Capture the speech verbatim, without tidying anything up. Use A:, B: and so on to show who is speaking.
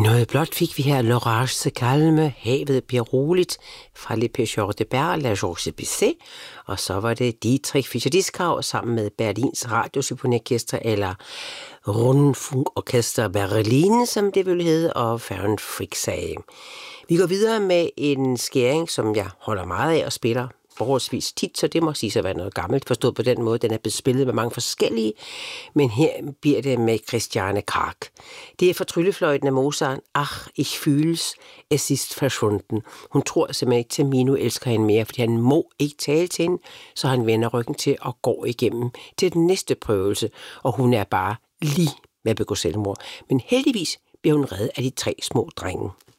A: Noget blot fik vi her L'Orage se calme, havet bliver roligt, fra Le Pêcheur de Berre, La Georges Bizet, og så var det Dietrich Fischer-Dieskau sammen med Berlins Radiosymfoniorkester, eller Rundfunkorchester Berlin, som det ville hedde, og Ferenc Frick. Vi går videre med en skæring, som jeg holder meget af og spiller forholdsvis tit, så det må sige at være noget gammelt, forstået på den måde. Den er bespillet med mange forskellige, men her bliver det med Christiane Karg. Det er fra Tryllefløjten af Mozart. Ach, ich fühl's, es ist verschwunden. Hun tror simpelthen ikke til Mino elsker hende mere, fordi han må ikke tale til hende, så han vender ryggen til og går igennem til den næste prøvelse, og hun er bare lige med at begå selvmord. Men heldigvis bliver hun reddet af de tre små drenge.